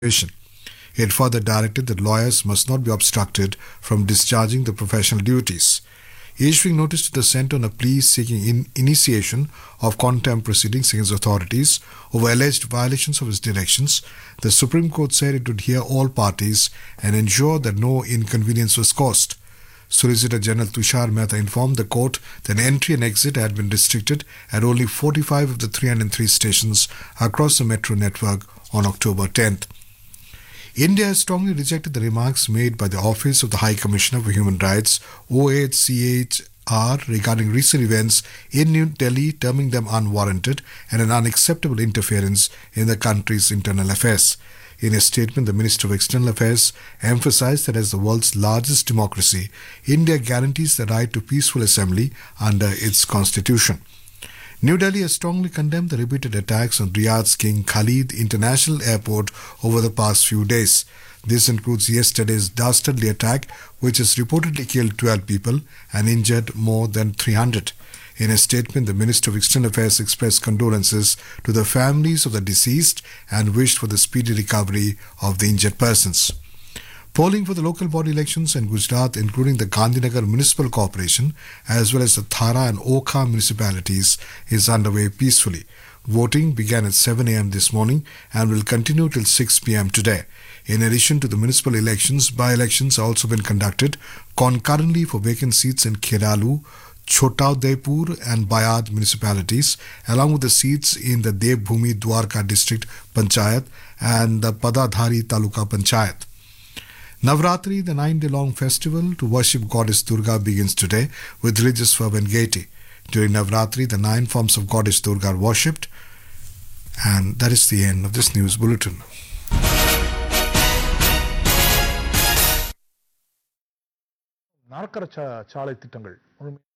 It further directed that lawyers must not be obstructed from discharging their professional duties. Issuing notice to the centre on a plea seeking initiation of contempt proceedings against authorities over alleged violations of its directions, the Supreme Court said it would hear all parties and ensure that no inconvenience was caused. Solicitor General Tushar Mehta informed the court that entry and exit had been restricted at only 45 of the 303 stations across the metro network on October 10th. India has strongly rejected the remarks made by the Office of the High Commissioner for Human Rights, OHCHR, regarding recent events in New Delhi, terming them unwarranted and an unacceptable interference in the country's internal affairs. In a statement, the Minister of External Affairs emphasized that as the world's largest democracy, India guarantees the right to peaceful assembly under its constitution. New Delhi has strongly condemned the repeated attacks on Riyadh's King Khalid International Airport over the past few days. This includes yesterday's dastardly attack, which has reportedly killed 12 people and injured more than 300. In a statement, the Minister of External Affairs expressed condolences to the families of the deceased and wished for the speedy recovery of the injured persons. Polling for the local body elections in Gujarat, including the Gandhinagar Municipal Corporation as well as the Thara and Okha municipalities, is underway peacefully. Voting began at 7 a.m. this morning and will continue till 6 p.m. today. In addition to the municipal elections, by-elections have also been conducted concurrently for vacant seats in Keralu, Chota Udaipur and Bayad municipalities, along with the seats in the Devbhumi Dwarka District Panchayat and the Padadhari Taluka Panchayat. Navratri, the 9-day-long festival to worship goddess Durga, begins today with religious fervour and gaiety. During Navratri, the 9 forms of goddess Durga are worshipped. And that is the end of this news bulletin. நாற்கர சாலை திட்டங்கள்